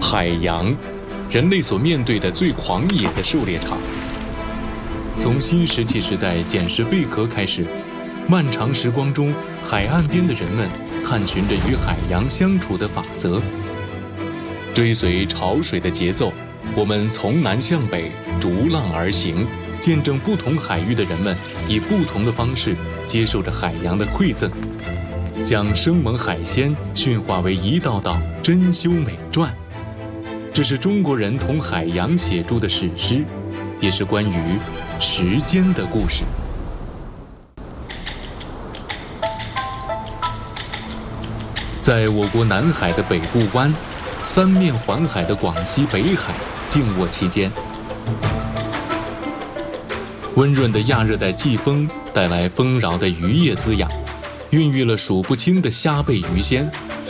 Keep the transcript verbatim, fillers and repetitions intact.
海洋，人类所面对的最狂野的狩猎场。从新石器时代捡拾贝壳开始，漫长时光中，海岸边的人们探寻着与海洋相处的法则。追随潮水的节奏，我们从南向北逐浪而行，见证不同海域的人们以不同的方式接受着海洋的馈赠，将生猛海鲜驯化为一道道珍馐美传。这是中国人同海洋写出的史诗，也是关于时间的故事。在我国南海的北部湾，三面环海的广西北海静卧其间，温润的亚热带季风带来丰饶的渔业滋养，孕育了数不清的虾贝鱼鲜，